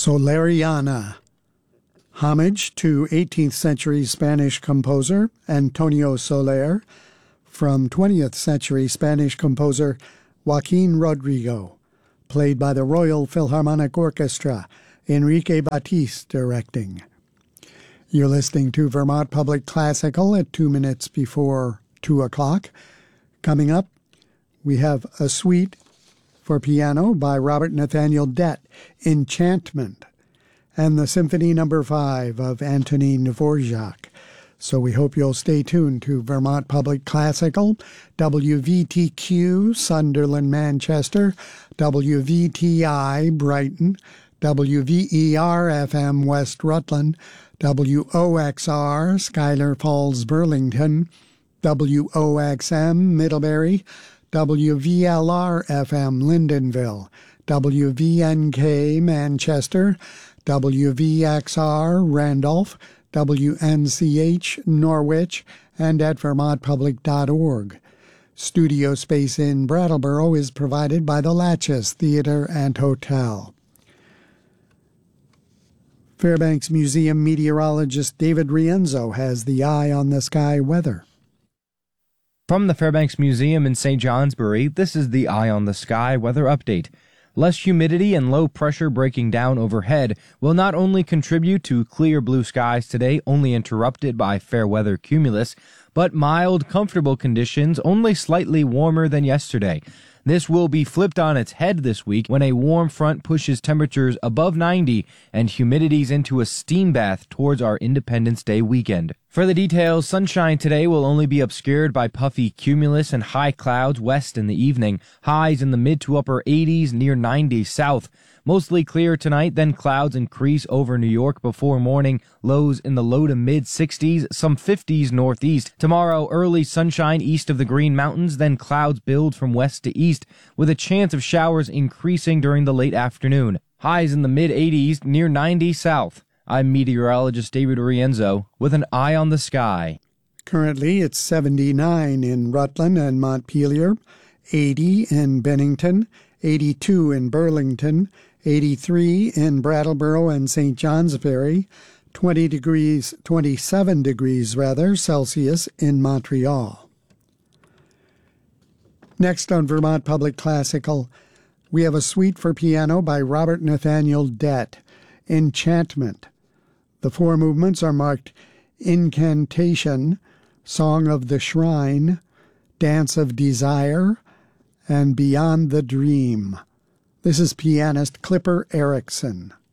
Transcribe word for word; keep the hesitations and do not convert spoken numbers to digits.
Soleriana, homage to eighteenth century Spanish composer Antonio Soler from twentieth century Spanish composer Joaquin Rodrigo, played by the Royal Philharmonic Orchestra, Enrique Batiste directing. You're listening to Vermont Public Classical at two minutes before two o'clock. Coming up, we have a suite for piano by Robert Nathaniel Dett, Enchantment, and the Symphony Number five of Antonin Dvorak. So we hope you'll stay tuned to Vermont Public Classical, W V T Q, Sunderland, Manchester, W V T I, Brighton, W V E R F M, West Rutland, W O X R, Schuyler Falls, Burlington, W O X M, Middlebury, W V L R F M, Lyndonville, W V N K, Manchester, W V X R, Randolph, W N C H, Norwich, and at vermont public dot org. Studio space in Brattleboro is provided by the Latches Theatre and Hotel. Fairbanks Museum meteorologist David Rienzo has the Eye on the Sky weather. From the Fairbanks Museum in Saint Johnsbury, this is the Eye on the Sky weather update. Less humidity and low pressure breaking down overhead will not only contribute to clear blue skies today, only interrupted by fair weather cumulus, but mild, comfortable conditions only slightly warmer than yesterday. This will be flipped on its head this week when a warm front pushes temperatures above ninety and humidities into a steam bath towards our Independence Day weekend. For the details, sunshine today will only be obscured by puffy cumulus and high clouds west in the evening, highs in the mid to upper eighties, near ninety south. Mostly clear tonight, then clouds increase over New York before morning, lows in the low to mid sixties, some fifties northeast. Tomorrow, early sunshine east of the Green Mountains, then clouds build from west to east, with a chance of showers increasing during the late afternoon. Highs in the mid eighties, near ninety south. I'm meteorologist David Rienzo with an Eye on the Sky. Currently, it's seventy-nine in Rutland and Montpelier, eighty in Bennington, eighty-two in Burlington, eighty-three in Brattleboro and Saint Johnsbury, twenty degrees, twenty-seven degrees rather, Celsius in Montreal. Next on Vermont Public Classical, we have a suite for piano by Robert Nathaniel Dett, Enchantment. The four movements are marked Incantation, Song of the Shrine, Dance of Desire, and Beyond the Dream. This is pianist Clipper Erickson.